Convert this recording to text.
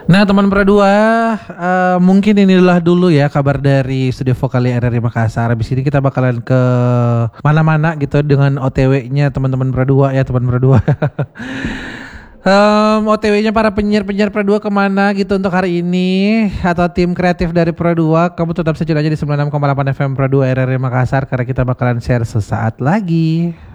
Nah teman Perdua, mungkin inilah dulu ya kabar dari Studio Vokali RRI Makassar. Habis ini kita bakalan ke mana-mana gitu dengan OTW-nya teman-teman Perdua ya teman Perdua. OTW-nya para penyiar-penyiar Perdua kemana gitu untuk hari ini, atau tim kreatif dari Perdua, kamu tetap sejuk aja di 96,8 FM Perdua RRI Makassar karena kita bakalan share sesaat lagi.